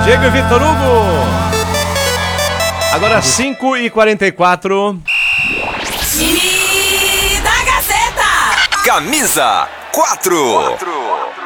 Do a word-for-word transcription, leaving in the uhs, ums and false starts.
Diego e Vitor Hugo. Agora cinco e quarenta e quatro. Time da Gazeta. Camisa quatro.